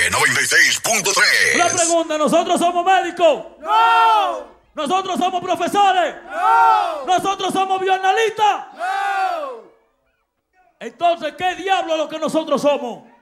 96.3. La pregunta, ¿nosotros somos médicos? ¡No! ¿Nosotros somos profesores? ¡No! ¿Nosotros somos bioanalistas? ¡No! Entonces, ¿qué diablo es lo que nosotros somos?